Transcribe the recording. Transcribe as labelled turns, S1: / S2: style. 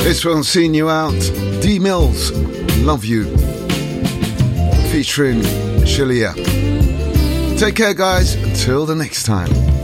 S1: This one's Seeing You Out. D Mills, Love You. Featuring Shalia. Take care, guys. Until the next time.